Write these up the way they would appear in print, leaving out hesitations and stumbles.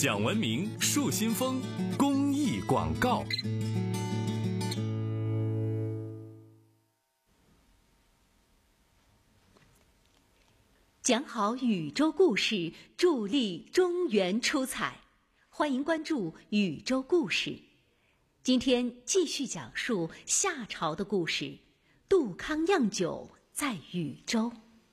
讲文明树新风公益广告。 讲好宇宙故事，助力中原出彩。欢迎关注宇宙故事。今天继续讲述夏朝的故事，杜康酿酒在禹州。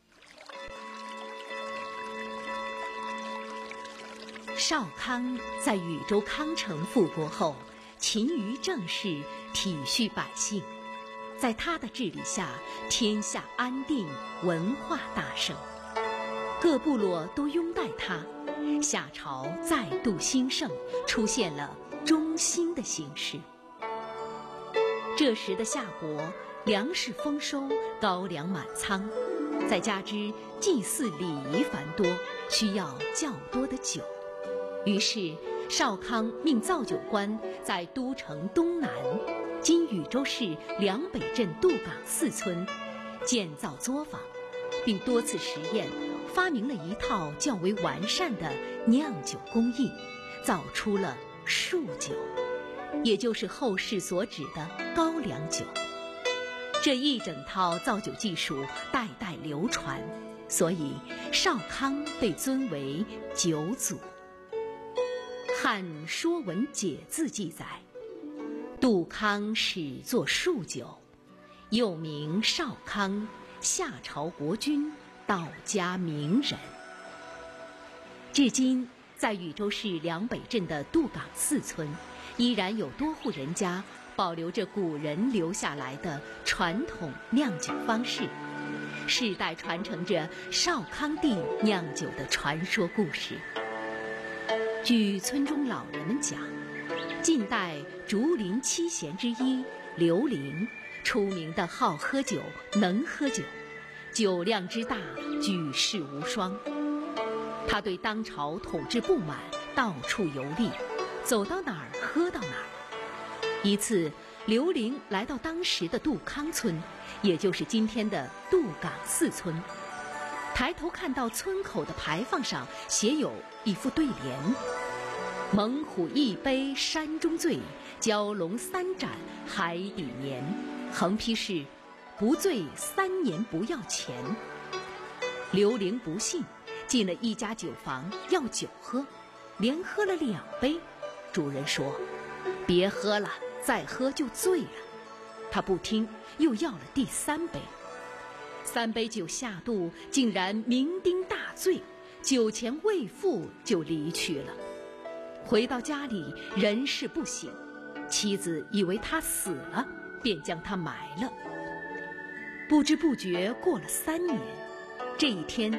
少康在禹州康城复国后，勤于政事，体恤百姓。在他的治理下，天下安定，文化大盛，各部落都拥戴他，夏朝再度兴盛，出现了中兴的形势。这时的夏国粮食丰收，高粱满仓，再加之祭祀礼仪繁多，需要较多的酒。于是少康命造酒官在都城东南（今禹州市梁北镇杜岗4村）建造作坊，并多次实验，发明了一套较为完善的酿酒工艺，造出了数酒，也就是后世所指的高粱酒。这一整套造酒技术代代流传，所以少康被尊为酒祖。《汉说文解字》记载，杜康始作数酒，又名少康，夏朝国君，道家名人。至今，在禹州市梁北镇的杜岗4村，依然有多户人家保留着古人留下来的传统酿酒方式，世代传承着少康帝酿酒的传说故事。据村中老人们讲，晋代竹林七贤之一刘伶，出名的好喝酒，能喝酒，酒量之大，举世无双。他对当朝统治不满，到处游历，走到哪儿喝到哪儿。一次，刘伶来到当时的杜康村，也就是今天的杜岗4村，抬头看到村口的牌坊上写有一副对联：猛虎一杯山中醉，蛟龙3盏海底眠。横批是不醉3年不要钱。刘伶不信，进了一家酒房要酒喝，连喝了2杯。主人说：别喝了，再喝就醉了。他不听，又要了第3杯。3杯酒下肚，竟然酩酊大醉，酒钱未付就离去了。回到家里，人事不省，妻子以为他死了，便将他埋了。不知不觉过了3年，这一天